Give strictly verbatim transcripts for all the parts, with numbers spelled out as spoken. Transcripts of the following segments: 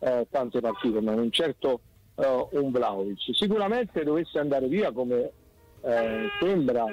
eh, tante partite, ma non certo eh, un Vlahovic. Sicuramente dovesse andare via, come eh, sembra,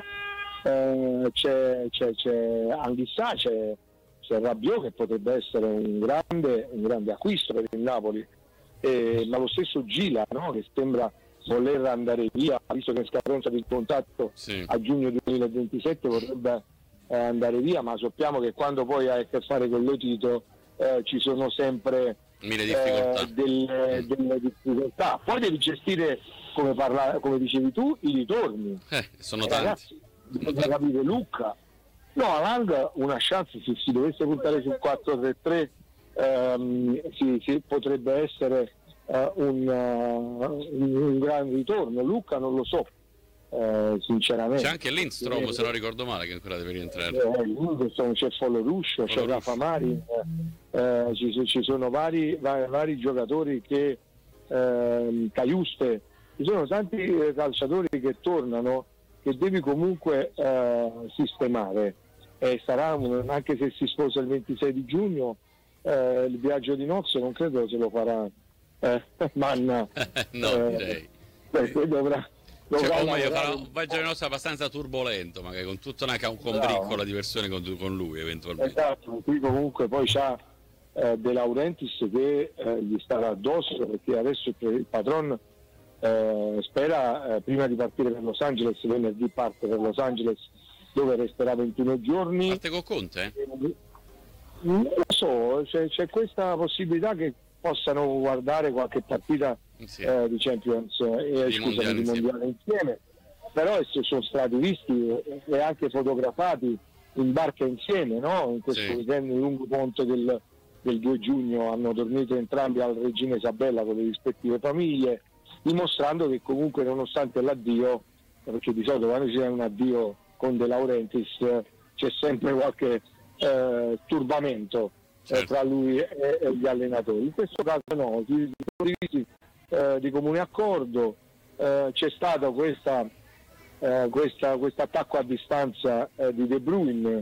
eh, c'è, c'è, c'è Anghissà, c'è, c'è Rabiot, che potrebbe essere un grande, un grande acquisto per il Napoli, eh, ma lo stesso Gila, no? Che sembra voler andare via, visto che è scadenza del contratto sì. a giugno duemilaventisette vorrebbe eh, andare via, ma sappiamo che quando poi hai a che fare con l'Otito eh, ci sono sempre mille difficoltà. Eh, delle, delle difficoltà. Poi devi gestire, come, parla, come dicevi tu, i ritorni. Eh, sono eh, tanti. Ragazzi, bisogna capire Lucca. No, Alang una chance, se si dovesse puntare sul quattro tre tre ehm, si, si potrebbe essere Uh, un, uh, un, un gran ritorno. Lucca non lo so, uh, sinceramente. C'è anche Lindstrom, eh, se non ricordo male, che ancora deve rientrare. Eh, c'è Follo Ruscio, c'è Rafa Marin, eh, ci, ci sono vari, vari, vari giocatori che eh, Caiuste, ci sono tanti calciatori che tornano, che devi comunque eh, sistemare, e sarà un, anche se si sposa il ventisei di giugno, eh, il viaggio di nozze non credo se lo farà Eh, Manna no, eh, direi perché dovrà, dovrà cioè, lavorare... io farò un viaggio di nozze abbastanza turbolento, magari con tutta una combriccola di persone con, con lui eventualmente. Esatto, qui comunque poi c'ha eh, De Laurentiis che eh, gli starà addosso, perché adesso il patron eh, spera eh, prima di partire per Los Angeles, venerdì parte per Los Angeles dove resterà ventuno giorni. Parte con Conte? Eh, non lo so, c'è, c'è questa possibilità che possano guardare qualche partita sì. eh, di Champions e eh, scusami, di mondiale insieme, però sono stati visti e anche fotografati in barca insieme, no? In questo sì. weekend lungo ponte del, del due giugno hanno dormito entrambi al Regina Isabella con le rispettive famiglie, dimostrando che comunque nonostante l'addio, perché di solito quando c'è un addio con De Laurentiis c'è sempre qualche eh, turbamento certo. tra lui e, e gli allenatori. In questo caso no, si sono eh, di comune accordo, eh, c'è stato questa eh, questa questo attacco a distanza eh, di De Bruyne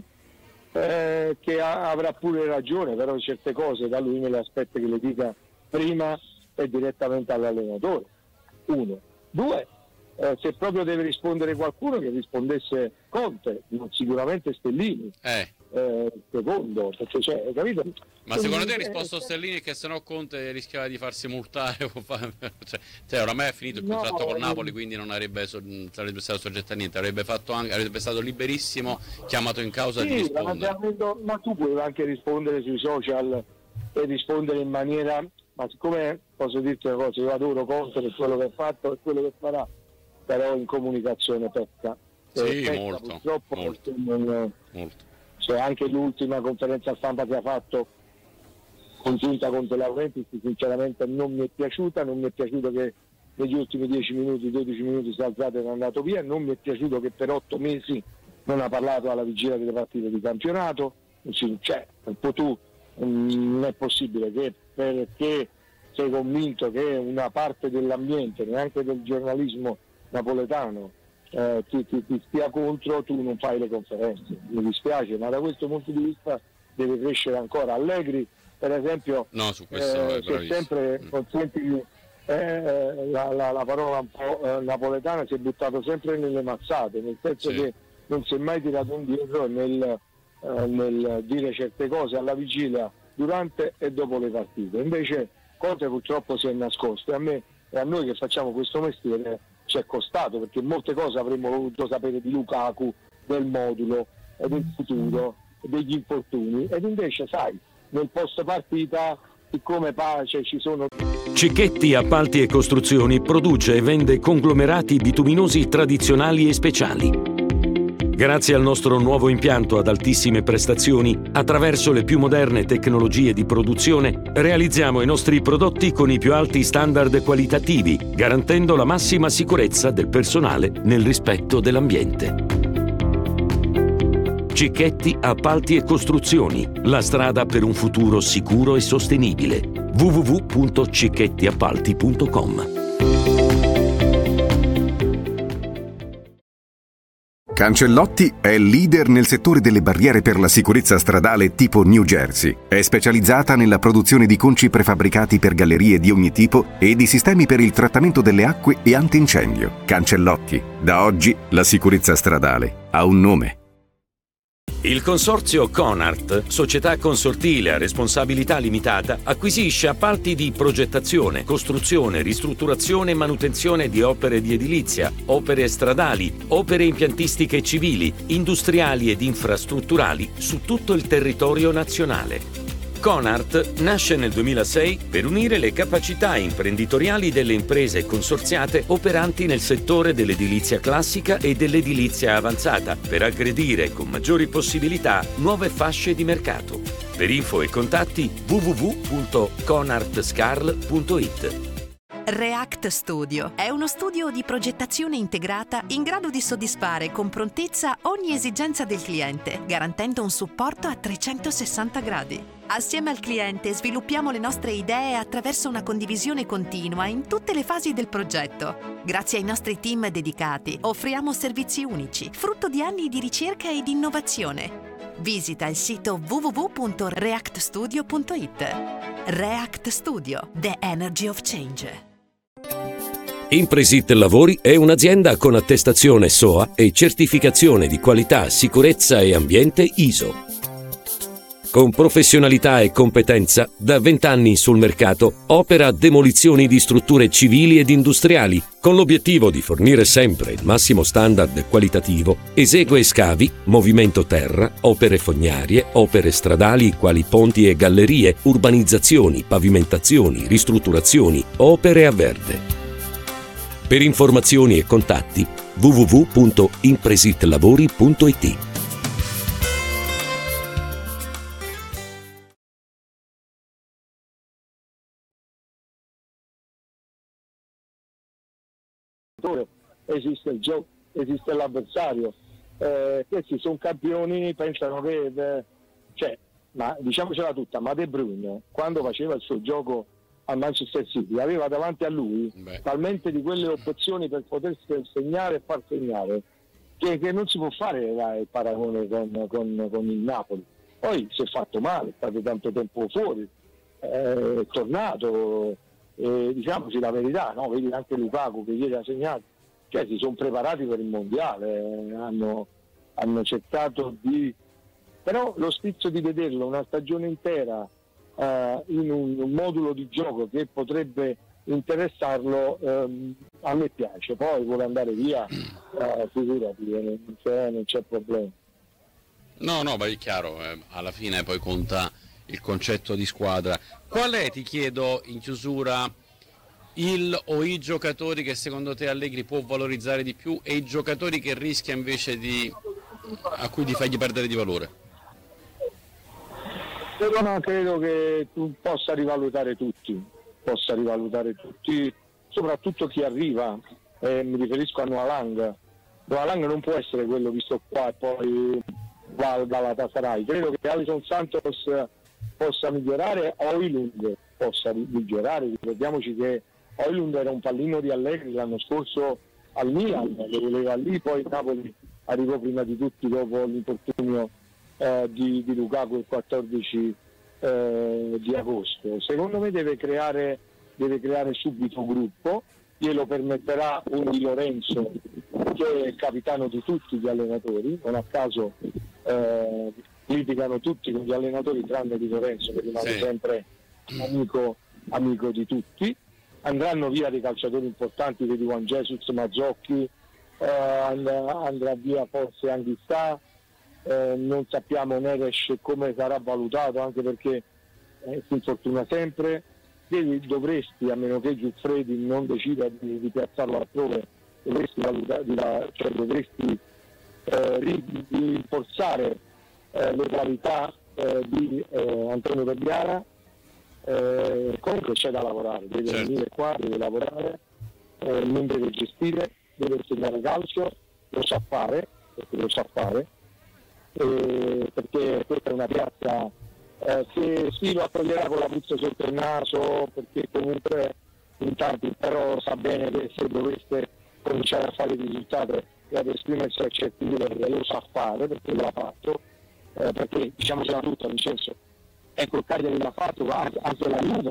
eh, che ha, avrà pure ragione, però certe cose da lui me le aspetta che le dica prima e direttamente all'allenatore. Uno. Due, eh, se proprio deve rispondere qualcuno, che rispondesse Conte, non sicuramente Stellini. Eh. Eh, secondo, perché c'è, hai capito? Ma secondo te ha risposto Stellini che se no Conte rischiava di farsi multare? cioè, cioè oramai è finito il contratto no, con Napoli, quindi non avrebbe, sarebbe stato soggetto a niente, avrebbe fatto anche, avrebbe stato liberissimo, chiamato in causa sì, di rispondere. Ma, ma tu puoi anche rispondere sui social e rispondere in maniera, ma siccome posso dirti una cosa, io adoro Conte per quello che ha fatto e quello che farà, però in comunicazione pecca. Sì, eh, pecca, molto, purtroppo molto, non, molto. Cioè anche l'ultima conferenza stampa che ha fatto congiunta con De Laurentiis sinceramente non mi è piaciuta, non mi è piaciuto che negli ultimi dieci minuti, dodici minuti si è alzato ed è andato via, non mi è piaciuto che per otto mesi non ha parlato alla vigilia delle partite di campionato, cioè un po' tu non è possibile che perché sei convinto che una parte dell'ambiente, neanche del giornalismo napoletano, Eh, ti, ti, ti stia contro, tu non fai le conferenze, mi dispiace, ma da questo punto di vista deve crescere ancora. Allegri per esempio no, su questo eh, se sempre mm. consenti eh, la, la, la parola un po' eh, napoletana, si è buttato sempre nelle mazzate, nel senso sì. che non si è mai tirato indietro nel, eh, nel dire certe cose alla vigilia, durante e dopo le partite. Invece Conte purtroppo si è nascosto, e a me e a noi che facciamo questo mestiere ci è costato, perché molte cose avremmo voluto sapere di Lukaku, del modulo, del futuro, degli infortuni, ed invece sai, nel post partita, siccome pace ci sono... Cicchetti Appalti e Costruzioni produce e vende conglomerati bituminosi tradizionali e speciali. Grazie al nostro nuovo impianto ad altissime prestazioni, attraverso le più moderne tecnologie di produzione, realizziamo i nostri prodotti con i più alti standard qualitativi, garantendo la massima sicurezza del personale nel rispetto dell'ambiente. Cicchetti Appalti e Costruzioni, la strada per un futuro sicuro e sostenibile. w w w punto cicchetti appalti punto com Cancellotti è leader nel settore delle barriere per la sicurezza stradale tipo New Jersey. È specializzata nella produzione di conci prefabbricati per gallerie di ogni tipo e di sistemi per il trattamento delle acque e antincendio. Cancellotti. Da oggi la sicurezza stradale ha un nome. Il consorzio Conart, società consortile a responsabilità limitata, acquisisce appalti di progettazione, costruzione, ristrutturazione e manutenzione di opere di edilizia, opere stradali, opere impiantistiche civili, industriali ed infrastrutturali su tutto il territorio nazionale. Conart nasce nel duemilasei per unire le capacità imprenditoriali delle imprese consorziate operanti nel settore dell'edilizia classica e dell'edilizia avanzata, per aggredire con maggiori possibilità nuove fasce di mercato. Per info e contatti w w w punto conart scarl punto it. React Studio è uno studio di progettazione integrata in grado di soddisfare con prontezza ogni esigenza del cliente, garantendo un supporto a trecentosessanta gradi. Assieme al cliente sviluppiamo le nostre idee attraverso una condivisione continua in tutte le fasi del progetto. Grazie ai nostri team dedicati offriamo servizi unici, frutto di anni di ricerca e di innovazione. Visita il sito w w w punto react studio punto it. React Studio, the energy of change. Impresit Lavori è un'azienda con attestazione S O A e certificazione di qualità, sicurezza e ambiente I S O. Con professionalità e competenza, da vent'anni sul mercato, opera demolizioni di strutture civili ed industriali, con l'obiettivo di fornire sempre il massimo standard qualitativo. Esegue scavi, movimento terra, opere fognarie, opere stradali quali ponti e gallerie, urbanizzazioni, pavimentazioni, ristrutturazioni, opere a verde. Per informazioni e contatti w w w punto impresitlavori punto it. Esiste il gioco, esiste l'avversario. Eh, questi sono campioni, pensano che, eh, cioè, ma diciamocela tutta, ma De Bruyne quando faceva il suo gioco al Manchester City aveva davanti a lui Beh. talmente di quelle opzioni per potersi segnare e far segnare che, che non si può fare eh, il paragone con, con, con il Napoli. Poi si è fatto male, è stato tanto tempo fuori, eh, è tornato, eh, diciamoci la verità, no? Vedi anche Lukaku che ieri ha segnato, cioè si sono preparati per il mondiale, hanno, hanno cercato di, però lo stizzo di vederlo una stagione intera Uh, in un, un modulo di gioco che potrebbe interessarlo, um, a me piace. Poi vuole andare via, uh, figurati, non c'è, non c'è problema. No, no, ma è chiaro, eh, alla fine poi conta il concetto di squadra. Qual è, ti chiedo in chiusura, il o i giocatori che secondo te Allegri può valorizzare di più e i giocatori che rischia invece di, a cui di fargli perdere di valore? Però no, credo che tu possa rivalutare tutti, possa rivalutare tutti, soprattutto chi arriva, eh, mi riferisco a Noalang. Noalang non può essere quello visto qua e poi va dalla Galatasaray. Credo che Alisson Santos possa migliorare, Højlund possa migliorare. Ricordiamoci che Højlund era un pallino di Allegri l'anno scorso al Milan, lo voleva lì, poi il Napoli arrivò prima di tutti dopo l'infortunio Eh, di, di Lukaku il quattordici eh, di agosto. Secondo me deve creare, deve creare subito gruppo, glielo permetterà un Di Lorenzo che è il capitano di tutti gli allenatori, non a caso eh, litigano tutti con gli allenatori tranne Di Lorenzo che rimane sì. sempre amico, amico di tutti. Andranno via dei calciatori importanti, vedi Juan Jesus, Mazzocchi, eh, andrà, andrà via forse Anghissà. Eh, non sappiamo Neres come sarà valutato, anche perché eh, si infortuna sempre. Quindi dovresti, a meno che Giuffredi non decida di, di piazzarlo altrove, dovresti valutare, cioè dovresti eh, rinforzare eh, le qualità eh, di eh, Antonio Vergara. Eh, comunque c'è da lavorare, deve certo. venire qua, deve lavorare, eh, non deve gestire, deve insegnare calcio, lo sa fare, perché lo sa fare. Eh, perché questa è una piazza eh, che sì lo accoglierà con la puzza sotto il naso, perché comunque in tanti, però sa bene che se dovesse cominciare a fare il risultato e ad esprimersi a certi livelli, lo sa fare perché l'ha fatto, eh, perché diciamocela tutta, nel senso, ecco il Cagliari l'ha fatto, anche la Juve